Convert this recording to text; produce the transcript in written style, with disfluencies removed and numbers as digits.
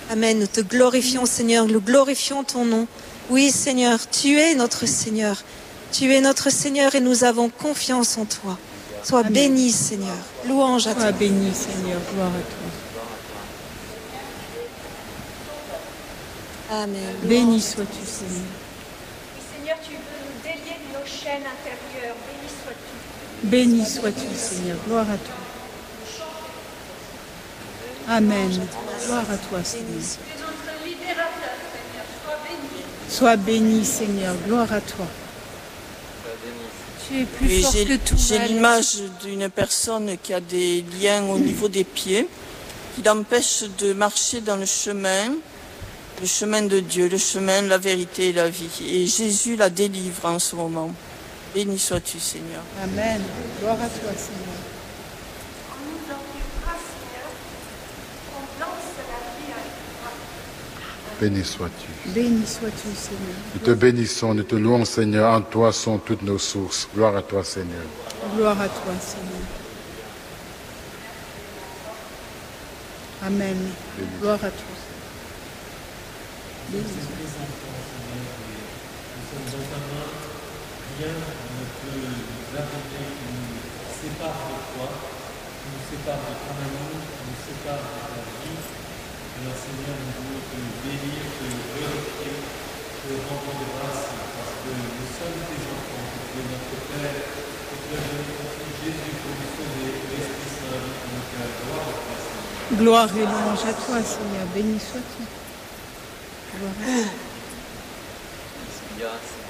Amen. Nous te glorifions, Seigneur. Nous glorifions ton nom. Oui, Seigneur, tu es notre Seigneur. Tu es notre Seigneur et nous avons confiance en toi. Sois Amen. béni, Seigneur. Louange à toi. Sois béni, Seigneur. Gloire à toi. Amen. Béni sois-tu, Seigneur. Oui, Seigneur, tu veux nous délier de nos chaînes intérieures. Béni sois-tu. Béni sois-tu, Seigneur. Gloire à toi. Amen. Gloire à toi, Seigneur. Tu es notre libérateur, Seigneur. Sois béni. Sois béni, Seigneur. Gloire à toi. Tu es plus Oui, fort que tout j'ai mal. l'image d'une personne qui a des liens au niveau des pieds, qui l'empêche de marcher dans le chemin de Dieu, le chemin, la vérité et la vie. Et Jésus la délivre en ce moment. Béni sois-tu, Seigneur. Amen. Gloire à toi, Seigneur. En nous enlèvera, Seigneur, on lance la vie avec toi. Béni sois-tu. Béni sois-tu, Seigneur. Nous te bénissons, nous te louons, Seigneur. En toi sont toutes nos sources. Gloire à toi, Seigneur. Gloire à toi, Seigneur. Amen. Gloire à toi. Béni. Nous sommes dans ta main, rien ne peut nous arrêter, qui nous sépare de toi, qui nous sépare de ton amour, qui nous sépare de ta vie. Alors Seigneur, nous voulons te bénir, te glorifier, te rendre grâce, parce que nous sommes tes enfants, que tu es notre Père, que tu as donné ton Fils Jésus pour nous sauver, l'Esprit Saint habite dans nos cœurs. Gloire à toi, Seigneur. Gloire et louange à toi, Seigneur. Béni sois-tu. Gloire à toi. Grâce.